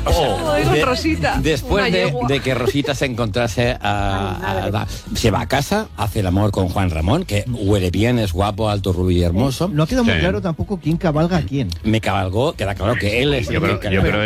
Ay, con Rosita. Después Una yegua. de que Rosita se encontrase se va a casa, hace el amor con Juan Ramón, que huele bien, es guapo, alto, rubio y hermoso. No ha quedado muy Sí. claro tampoco quién cabalga a quién. Me cabalgó, queda claro que él es Yo el creo, que yo creo